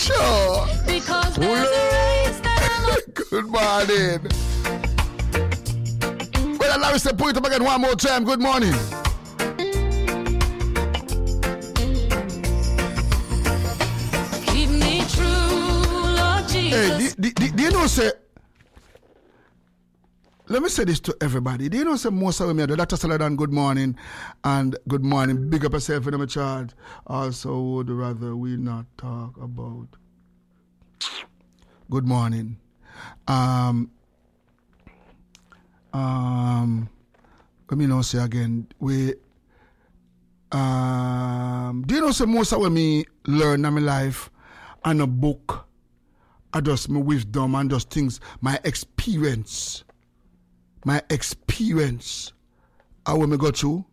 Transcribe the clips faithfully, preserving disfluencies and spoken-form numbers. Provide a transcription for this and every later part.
Sure. Because there's a race that I'm Good morning. Well, allow us to put it up again one more time. Good morning. Keep me true, Lord Jesus. Hey, do, do, do you know, say, let me say this to everybody. Do you know, say, most of them, Doctor Saladan, good morning, and good morning. Big up yourself in my child. Also, would rather we not talk about. Good morning. Um, um, let me know, say again, we, um, do you know, say, most of them me learn in my life and a book, I just my wisdom and just things, my experience. My experience, how when I go through,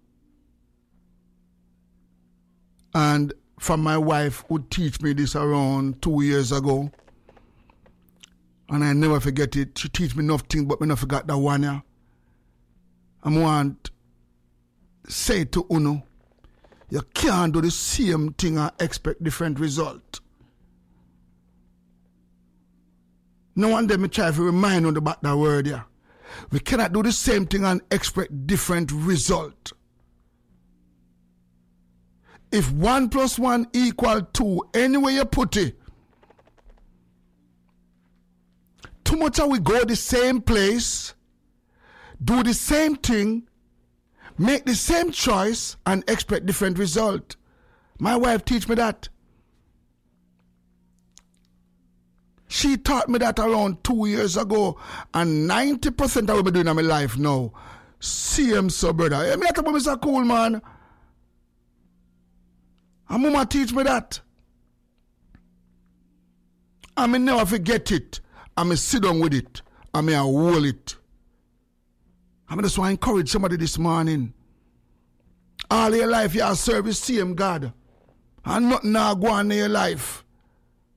and from my wife who teach me this around two years ago, and I never forget it. She teach me nothing, but I never forgot that one. Yeah, I want say to Uno, you can't do the same thing and expect different result. No one them me try to remind you about that word. Yeah. We cannot do the same thing and expect different result. If one plus one equal two, anywhere you put it, too much we go the same place, do the same thing, make the same choice, and expect different result. My wife teach me that. She taught me that around two years ago, and ninety percent of what I'm doing in my life now. Same so, brother. Hey, me talk about Mister Cool, man. And mama teach me that. And me never forget it. And me sit down with it. And me hold it. And I just want to encourage somebody this morning. All your life you have served the same God. And nothing now go on in your life.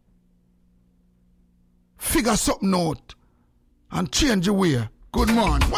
Figure something out and change your way. Good morning.